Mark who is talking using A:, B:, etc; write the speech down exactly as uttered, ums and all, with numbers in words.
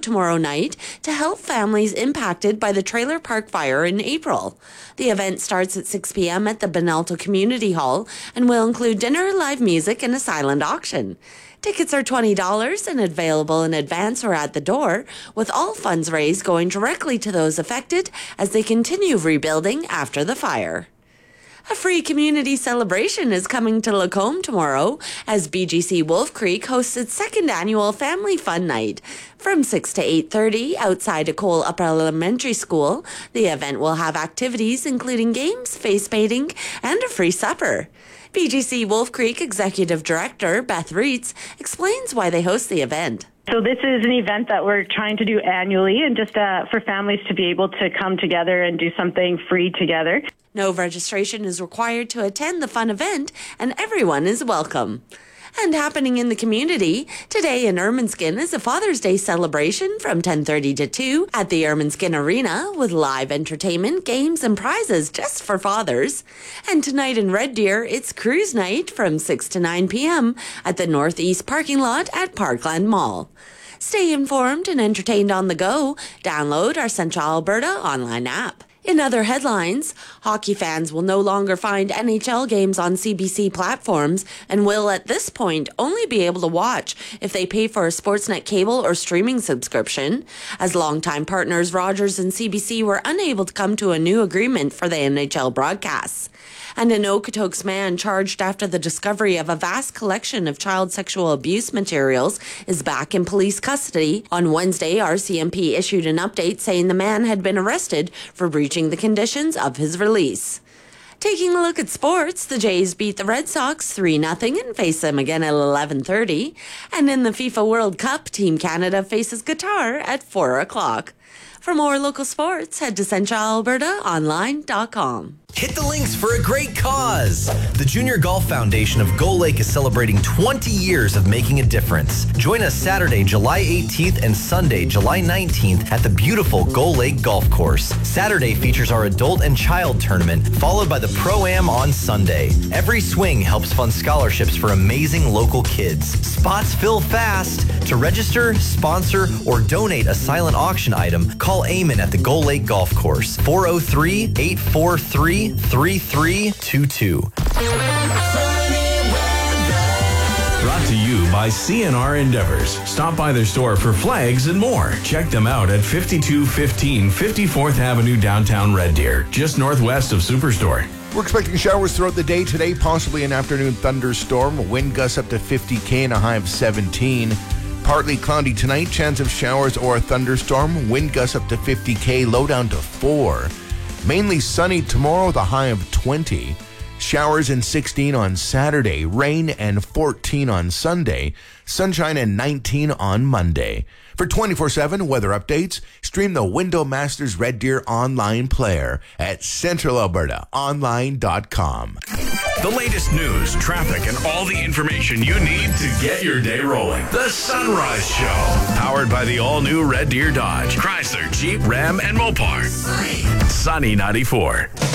A: tomorrow night to help families impacted by the trailer park fire in April. The event starts at six p.m. at the Benalto Community Hall and will include dinner, live music, and a silent auction. Tickets are twenty dollars and available in advance or at the door, with all funds raised going directly to those affected as they continue rebuilding after the fire. A free community celebration is coming to Lacombe tomorrow as B G C Wolf Creek hosts its second annual Family Fun Night. From six to eight thirty outside Ecole Upper Elementary School, the event will have activities including games, face painting, and a free supper. B G C Wolf Creek Executive Director Beth Reitz explains why they host the event.
B: So this is an event that we're trying to do annually, and just uh, for families to be able to come together and do something free together.
A: No registration is required to attend the fun event, and everyone is welcome. And happening in the community, today in Ermineskin is a Father's Day celebration from ten thirty to two at the Ermineskin Arena with live entertainment, games, and prizes just for fathers. And tonight in Red Deer, it's cruise night from six to nine p.m. at the Northeast parking lot at Parkland Mall. Stay informed and entertained on the go. Download our Central Alberta online app. In other headlines, hockey fans will no longer find N H L games on C B C platforms and will at this point only be able to watch if they pay for a Sportsnet cable or streaming subscription, as longtime partners Rogers and C B C were unable to come to a new agreement for the N H L broadcasts. And an Okotoks man charged after the discovery of a vast collection of child sexual abuse materials is back in police custody. On Wednesday, R C M P issued an update saying the man had been arrested for breaching the conditions of his release. Taking a look at sports, the Jays beat the Red Sox three nothing and face them again at eleven thirty. And in the FIFA World Cup, Team Canada faces Qatar at four o'clock. For more local sports, head to central alberta online dot com.
C: Hit the links for a great cause. The Junior Golf Foundation of Gull Lake is celebrating twenty years of making a difference. Join us Saturday, July eighteenth and Sunday, July nineteenth at the beautiful Gull Lake Golf Course. Saturday features our adult and child tournament, followed by the Pro-Am on Sunday. Every swing helps fund scholarships for amazing local kids. Spots fill fast. To register, sponsor, or donate a silent auction item, call Eamon at the Gull Lake Golf Course, four oh three, eight four three, three three two two.
D: Brought to you by C N R Endeavors. Stop by their store for flags and more. Check them out at fifty-two fifteen fifty-fourth Avenue, downtown Red Deer, just northwest of Superstore.
E: We're expecting showers throughout the day today, possibly an afternoon thunderstorm. Wind gusts up to fifty K and a high of seventeen. Partly cloudy tonight, chance of showers or a thunderstorm. Wind gusts up to fifty K, low down to four. Mainly sunny tomorrow, the high of twenty. Showers and sixteen on Saturday. Rain and fourteen on Sunday. Sunshine and nineteen on Monday. For twenty-four seven weather updates, stream the Window Masters Red Deer online player at central alberta online dot com.
D: The latest news, traffic, and all the information you need to get your day rolling. The Sunrise Show. Powered by the all-new Red Deer Dodge, Chrysler, Jeep, Ram, and Mopar. Sunny ninety-four.